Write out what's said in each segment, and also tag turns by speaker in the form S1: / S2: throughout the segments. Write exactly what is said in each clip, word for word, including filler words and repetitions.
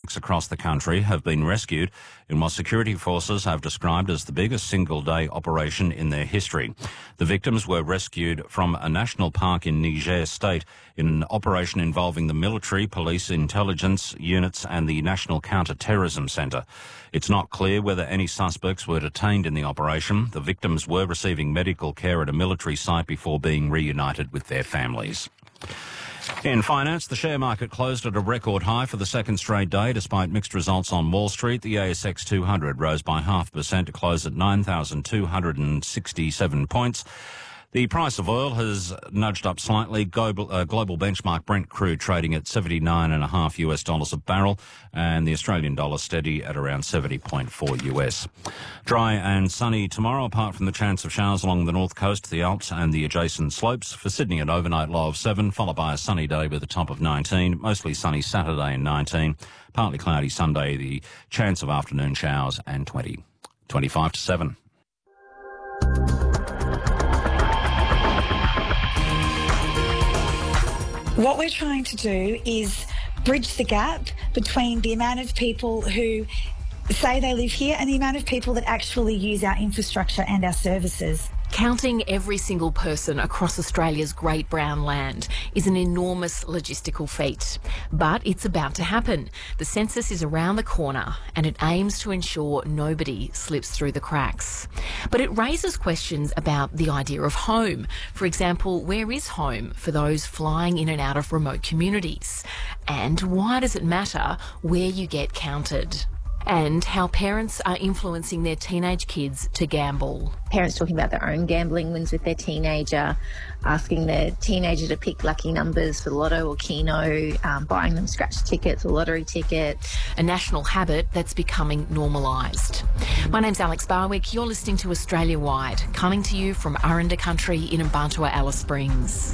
S1: across the country have been rescued in what security forces have described as the biggest single-day operation in their history. The victims were rescued from a national park in Niger State in an operation involving the military, police, intelligence units and the National Counter-Terrorism Centre. It's not clear whether any suspects were detained in the operation. The victims were receiving medical care at a military site before being reunited with their families. In finance, the share market closed at a record high for the second straight day despite mixed results on Wall Street. The A S X two hundred rose by half a percent to close at nine thousand two hundred sixty-seven points. The price of oil has nudged up slightly. Global, uh, global benchmark Brent crude trading at seventy-nine and a half US dollars a barrel, and the Australian dollar steady at around seventy point four US. Dry and sunny tomorrow, apart from the chance of showers along the north coast, the Alps and the adjacent slopes. For Sydney, an overnight low of seven, followed by a sunny day with a top of nineteen. Mostly sunny Saturday and nineteen. Partly cloudy Sunday, the chance of afternoon showers, and twenty. twenty-five to seven.
S2: What we're trying to do is bridge the gap between the amount of people who say they live here and the amount of people that actually use our infrastructure and our services.
S3: Counting every single person across Australia's Great Brown Land is an enormous logistical feat. But it's about to happen. The census is around the corner and it aims to ensure nobody slips through the cracks. But it raises questions about the idea of home. For example, where is home for those flying in and out of remote communities? And why does it matter where you get counted? And how parents are influencing their teenage kids to gamble.
S4: Parents talking about their own gambling wins with their teenager, asking their teenager to pick lucky numbers for Lotto or Keno, um, buying them scratch tickets or lottery tickets.
S3: A national habit that's becoming normalised. My name's Alex Barwick. You're listening to Australia Wide, coming to you from Aranda Country in Mparntwe, Alice Springs.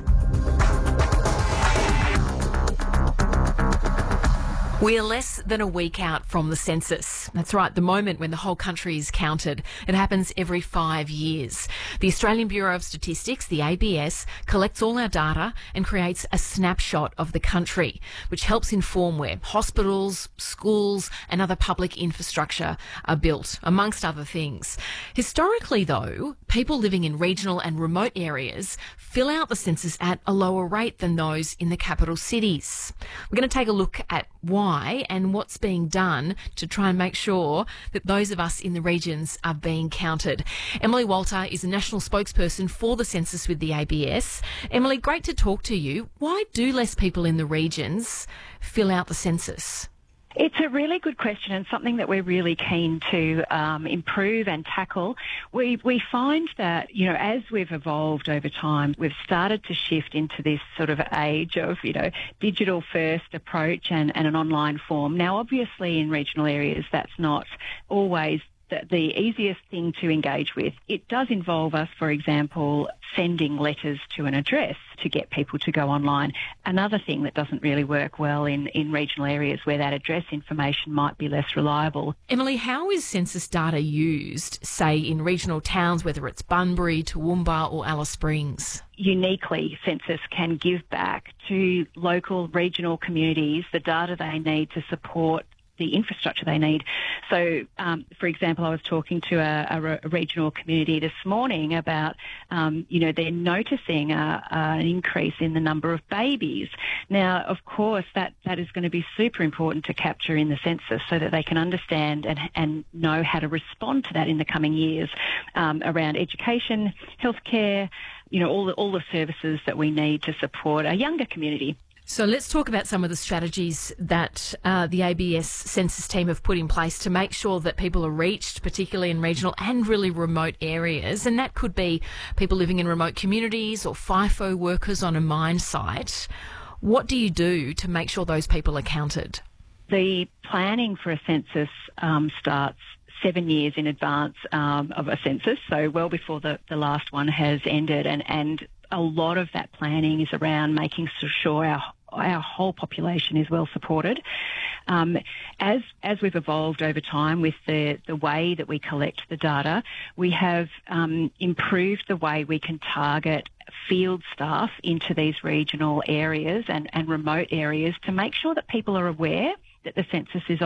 S3: We are less than a week out from the census. That's right, the moment when the whole country is counted. It happens every five years. The Australian Bureau of Statistics, the A B S, collects all our data and creates a snapshot of the country, which helps inform where hospitals, schools and other public infrastructure are built, amongst other things. Historically, though, people living in regional and remote areas fill out the census at a lower rate than those in the capital cities. We're going to take a look at why and what's being done to try and make sure that those of us in the regions are being counted. Emily Walter is a national spokesperson for the census with the A B S. Emily, great to talk to you. Why do less people in the regions fill out the census?
S5: It's a really good question and something that we're really keen to um, improve and tackle. We we find that, you know, as we've evolved over time, we've started to shift into this sort of age of, you know, digital first approach and, and an online form. Now, obviously in regional areas, that's not always the, the easiest thing to engage with. It does involve us, for example, sending letters to an address to get people to go online. Another thing that doesn't really work well in, in regional areas where that address information might be less reliable.
S3: Emily, how is census data used, say, in regional towns, whether it's Bunbury, Toowoomba or Alice Springs?
S5: Uniquely, census can give back to local regional communities the data they need to support the infrastructure they need. So, um, for example, I was talking to a, a, a regional community this morning about, um, you know, they're noticing a, a, an increase in the number of babies. Now, of course, that, that is going to be super important to capture in the census so that they can understand and, and know how to respond to that in the coming years um, around education, healthcare, you know, all the, all the services that we need to support a younger community.
S3: So let's talk about some of the strategies that uh, the A B S census team have put in place to make sure that people are reached, particularly in regional and really remote areas. And that could be people living in remote communities or FIFO workers on a mine site. What do you do to make sure those people are counted?
S5: The planning for a census um, starts seven years in advance um, of a census, so well before the, the last one has ended. And, and a lot of that planning is around making sure our our whole population is well supported. Um, as as we've evolved over time with the, the way that we collect the data, we have um, improved the way we can target field staff into these regional areas and, and remote areas to make sure that people are aware that the census is